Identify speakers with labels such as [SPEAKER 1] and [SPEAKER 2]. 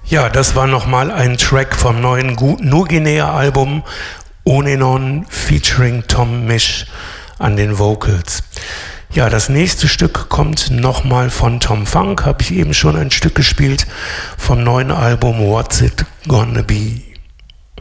[SPEAKER 1] Ja, das war nochmal ein Track vom neuen Nuguinea-Album Onenon featuring Tom Misch an den Vocals. Ja, das nächste Stück kommt nochmal von Tom Funk, habe ich eben schon ein Stück gespielt, vom neuen Album What's It Gonna Be.